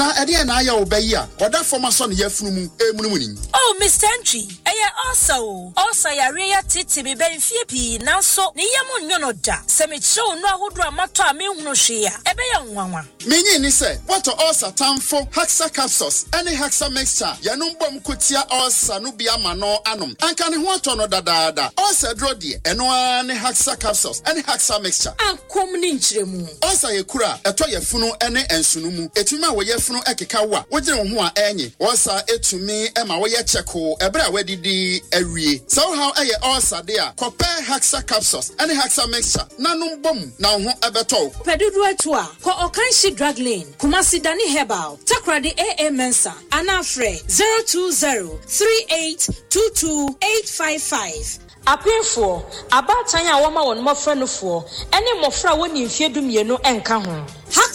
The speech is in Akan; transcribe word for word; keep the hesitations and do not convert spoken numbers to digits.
na ede na aya obayi a oda forma so ne yafunu mu emunumuni. Oh Mister Entry eye also also yare ya titi me benfie pi nanso ne yam nyono da se me chew no ahodo amato a me hunu hwe a ebe ya nwanwa. Menyi ni se what ulcer tamfo Haxa capsules any Haxa mixture yanum bom kotia ulcer no bia ma no anom anka ne ho ato no dadaada ulcer dro de eno ani Haxa capsules any Haxa mixture ankom ni nchiremu ulcer yekura eto yefunu ene ensunu mu etumi a wo yefunu ekeka wo a wogire wo ho a enye ulcer etumi e ma wo ye cheko ebra wadidi awie so how eye ulcer de a kope Haxa capsules any Haxa mixture nanum bom na ho ebeto pedudu eto a ko Okanshi Drug Lane Kumasi Dani Herbal Takrade A A Mensa Anafre zero two zero three eight two two eight five five. Apefo abatan ya woma won mofra no fo ene mofra woni mfie dumienu enka ho.